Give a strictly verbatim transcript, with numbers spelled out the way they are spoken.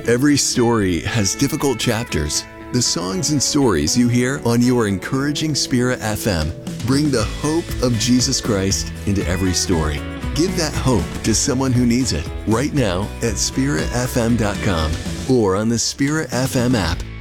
Every story has difficult chapters. The songs and stories you hear on your Encouraging Spirit F M bring the hope of Jesus Christ into every story. Give that hope to someone who needs it right now at spirit f m dot com or on the Spirit F M app.